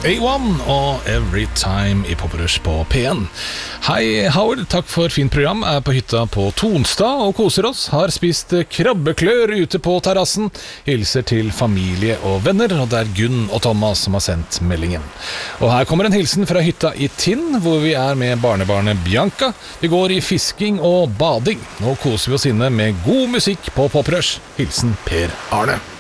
A1 og Every Time i Poprush på P1. Hei Howard, takk for fint program. Jeg er på hytta på Tonstad og koser oss. Har spist krabbeklør ute på terrassen. Hilser til familie og venner, og det er Gunn og Thomas som har sendt meldingen. Og her kommer en hilsen fra hytta i Tinn, hvor vi er med barnebarnet Bianca. Vi går i fisking og bading. Nå koser vi oss inne med god musikk på Poprush. Hilsen Per Arne.